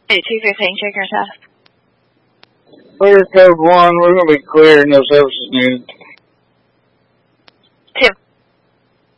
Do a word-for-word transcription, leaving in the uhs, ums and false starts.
two fifteen, check your test. Clear code one, we're going to be clear, no services needed.